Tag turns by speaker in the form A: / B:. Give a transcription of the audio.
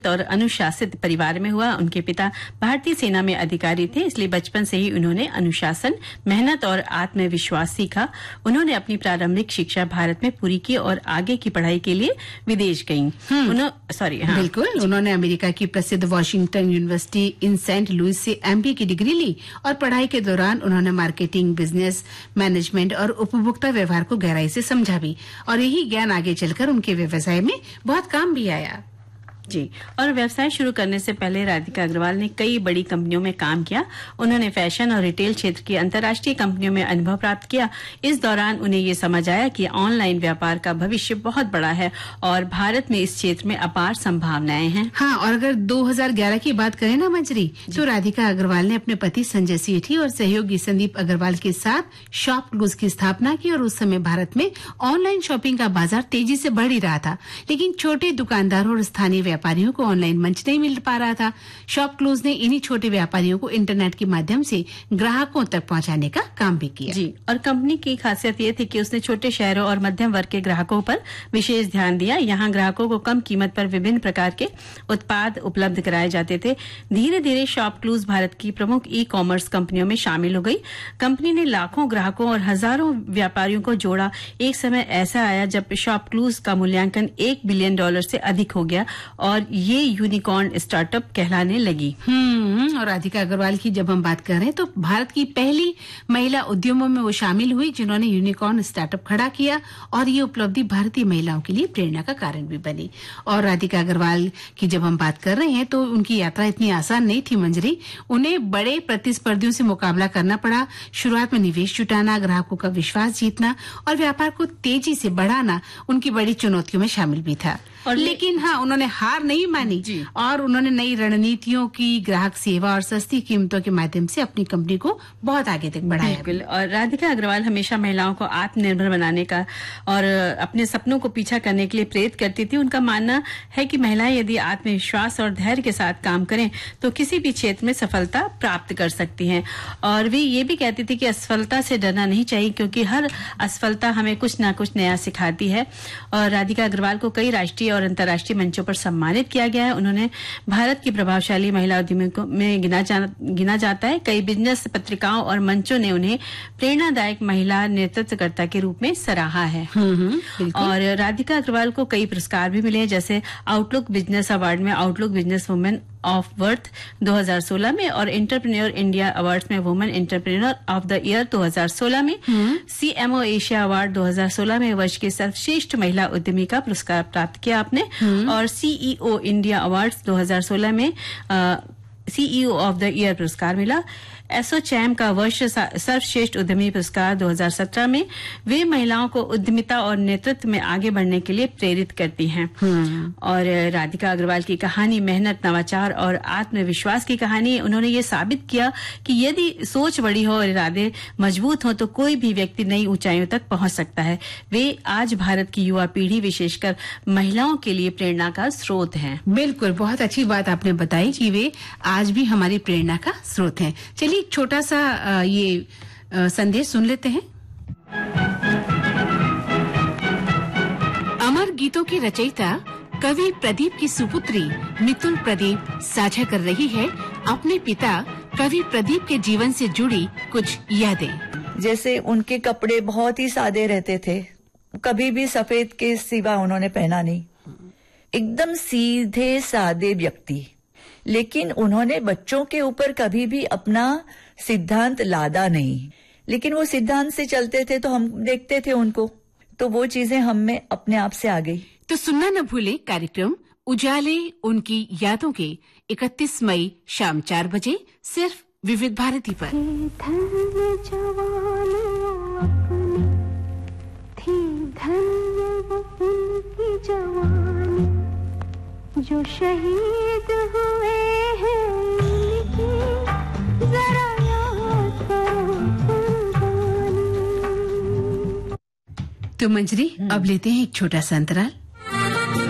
A: और अनुशासित परिवार में हुआ। उनके पिता भारतीय सेना में अधिकारी थे, इसलिए बचपन से ही उन्होंने अनुशासन, मेहनत और आत्मविश्वास सीखा। उन्होंने अपनी प्रारंभिक शिक्षा भारत में पूरी की और आगे की पढ़ाई के लिए विदेश गईं।
B: बिल्कुल, उन्होंने अमेरिका की प्रसिद्ध वॉशिंगटन यूनिवर्सिटी इन सेंट लुइस से MBA की डिग्री ली और पढ़ाई के दौरान उन्होंने मार्केटिंग, बिजनेस मैनेजमेंट और उपभोक्ता व्यवहार को गहराई से समझा भी, और यही ज्ञान आगे चलकर उनके व्यवसाय में बहुत काम भी आया।
A: जी, और व्यवसाय शुरू करने से पहले राधिका अग्रवाल ने कई बड़ी कंपनियों में काम किया। उन्होंने फैशन और रिटेल क्षेत्र की अंतर्राष्ट्रीय कंपनियों में अनुभव प्राप्त किया। इस दौरान उन्हें ये समझ आया कि ऑनलाइन व्यापार का भविष्य बहुत बड़ा है और भारत में इस क्षेत्र में अपार संभावनाएं हैं।
B: हाँ, और अगर 2011 की बात करें ना मंजरी, तो राधिका अग्रवाल ने अपने पति संजय सेठी और सहयोगी संदीप अग्रवाल के साथ शॉप क्लूज की स्थापना की। और उस समय भारत में ऑनलाइन शॉपिंग का बाजार तेजी से बढ़ ही रहा था, लेकिन छोटे दुकानदारों और स्थानीय व्यापारियों को ऑनलाइन मंच नहीं मिल पा रहा था। शॉप क्लूज ने इन्हीं छोटे व्यापारियों को इंटरनेट के माध्यम से ग्राहकों तक पहुंचाने का काम भी किया।
A: जी, और कंपनी की खासियत ये थी कि उसने छोटे शहरों और मध्यम वर्ग के ग्राहकों पर विशेष ध्यान दिया। यहाँ ग्राहकों को कम कीमत पर विभिन्न प्रकार के उत्पाद उपलब्ध कराए जाते थे। धीरे धीरे शॉप क्लूज भारत की प्रमुख ई-कॉमर्स कंपनियों में शामिल हो गई। कंपनी ने लाखों ग्राहकों और हजारों व्यापारियों को जोड़ा। एक समय ऐसा आया जब शॉप क्लूज का मूल्यांकन $1 बिलियन से अधिक हो गया और ये यूनिकॉर्न स्टार्टअप कहलाने लगी।
B: और राधिका अग्रवाल की जब हम बात कर रहे हैं तो भारत की पहली महिला उद्यमों में वो शामिल हुई जिन्होंने यूनिकॉर्न स्टार्टअप खड़ा किया, और ये उपलब्धि भारतीय महिलाओं के लिए प्रेरणा का कारण भी बनी। और राधिका अग्रवाल की जब हम बात कर रहे हैं तो उनकी यात्रा इतनी आसान नहीं थी मंजरी। उन्हें बड़े प्रतिस्पर्धियों से मुकाबला करना पड़ा। शुरुआत में निवेश जुटाना, ग्राहकों का विश्वास जीतना और व्यापार को तेजी से बढ़ाना उनकी बड़ी चुनौतियों में शामिल भी था। लेकिन हाँ, उन्होंने हार नहीं मानी और उन्होंने नई रणनीतियों की, ग्राहक सेवा और सस्ती कीमतों के माध्यम से अपनी कंपनी को बहुत आगे तक बढ़ाया।
A: बिल्कुल, और राधिका अग्रवाल हमेशा महिलाओं को आत्मनिर्भर बनाने का और अपने सपनों को पीछा करने के लिए प्रेरित करती थी। उनका मानना है कि महिलाएं यदि आत्मविश्वास और धैर्य के साथ काम करें तो किसी भी क्षेत्र में सफलता प्राप्त कर सकती हैं। और वे ये भी कहती थी कि असफलता से डरना नहीं चाहिए, क्योंकि हर असफलता हमें कुछ न कुछ नया सिखाती है। और राधिका अग्रवाल को कई राष्ट्रीय और अंतर्राष्ट्रीय मंचों पर सम्मानित किया गया है। उन्होंने भारत की प्रभावशाली महिला उद्यमियों में गिना जाता है। कई बिजनेस पत्रिकाओं और मंचों ने उन्हें प्रेरणादायक महिला नेतृत्वकर्ता के रूप में सराहा है। और राधिका अग्रवाल को कई पुरस्कार भी मिले हैं, जैसे आउटलुक बिजनेस अवार्ड में outlook business women of worth 2016 में और एंटरप्रेन्योर इंडिया अवार्ड्स में women entrepreneur of the year 2016 में, CMO एशिया अवार्ड 2016 में वर्ष की सर्वश्रेष्ठ महिला उद्यमी का पुरस्कार प्राप्त किया आपने, और CEO इंडिया अवार्ड्स 2016 में CEO ऑफ द ईयर पुरस्कार मिला। एसोचैम का वर्ष सर्वश्रेष्ठ उद्यमी पुरस्कार 2017 में वे महिलाओं को उद्यमिता और नेतृत्व में आगे बढ़ने के लिए प्रेरित करती हैं। और राधिका अग्रवाल की कहानी मेहनत, नवाचार और आत्मविश्वास की कहानी। उन्होंने ये साबित किया कि यदि सोच बड़ी हो और इरादे मजबूत हो तो कोई भी व्यक्ति नई ऊंचाइयों तक पहुंच सकता है। वे आज भारत की युवा पीढ़ी, विशेषकर महिलाओं के लिए प्रेरणा का स्रोत हैं।
B: बिल्कुल, बहुत अच्छी बात आपने बताई कि वे आज भी हमारी प्रेरणा का स्रोत हैं। चलिए एक छोटा सा संदेश सुन लेते हैं। अमर गीतों की रचयिता कवि प्रदीप की सुपुत्री मितुल प्रदीप साझा कर रही है अपने पिता कवि प्रदीप के जीवन से जुड़ी कुछ यादें।
C: जैसे उनके कपड़े बहुत ही सादे रहते थे, कभी भी सफेद के सिवा उन्होंने पहना नहीं, एकदम सीधे सादे व्यक्ति। लेकिन उन्होंने बच्चों के ऊपर कभी भी अपना सिद्धांत लादा नहीं, लेकिन वो सिद्धांत से चलते थे तो हम देखते थे उनको, तो वो चीजें हम में अपने आप से आ गई।
B: तो सुनना न भूले कार्यक्रम उजाले उनकी यादों के 31 मई शाम 4 बजे सिर्फ विविध भारती पर।
D: जो शहीद हुए हैं उनकी जरा याद करो कुर्बानी।
B: तो मंजरी, अब लेते हैं एक छोटा सा अंतराल।